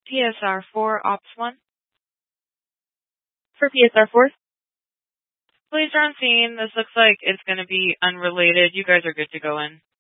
PSR4 Ops 1. For PSR4? Police are on scene. This looks like it's going to be unrelated. You guys are good to go in.